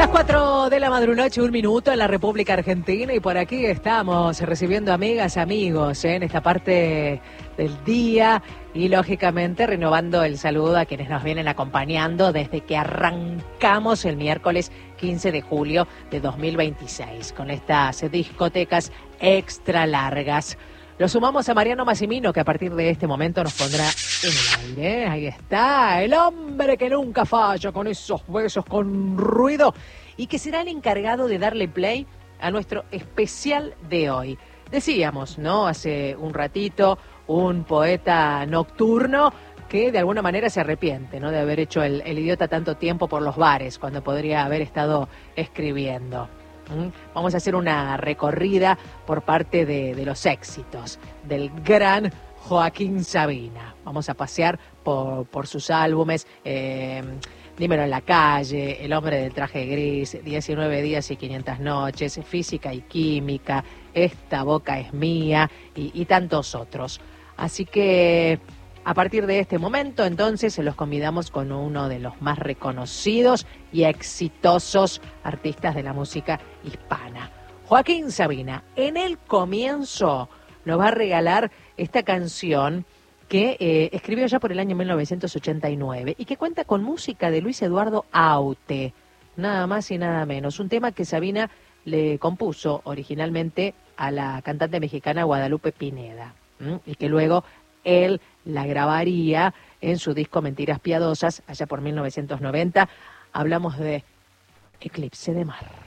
Las 4 de la madrunoche, 1 minuto en la República Argentina, y por aquí estamos recibiendo amigas, amigos, en esta parte del día, y lógicamente renovando el saludo a quienes nos vienen acompañando desde que arrancamos el miércoles 15 de julio de 2026 con estas discotecas extra largas. Lo sumamos a Mariano Massimino, que a partir de este momento nos pondrá en el aire. Ahí está, el hombre que nunca falla, con esos besos, con ruido, y que será el encargado de darle play a nuestro especial de hoy. Decíamos, ¿no?, hace un ratito, un poeta nocturno que de alguna manera se arrepiente, ¿no?, de haber hecho el idiota tanto tiempo por los bares, cuando podría haber estado escribiendo. Vamos a hacer una recorrida por parte de los éxitos del gran Joaquín Sabina. Vamos a pasear por sus álbumes, Dímelo en la calle, El hombre del traje gris, 19 días y 500 noches, Física y química, Esta boca es mía y tantos otros. Así que a partir de este momento, entonces, los convidamos con uno de los más reconocidos y exitosos artistas de la música hispana. Joaquín Sabina, en el comienzo, nos va a regalar esta canción que escribió ya por el año 1989 y que cuenta con música de Luis Eduardo Aute, nada más y nada menos. Un tema que Sabina le compuso originalmente a la cantante mexicana Guadalupe Pineda, y que luego él la grabaría en su disco Mentiras Piadosas, allá por 1990. Hablamos de Eclipse de Mar.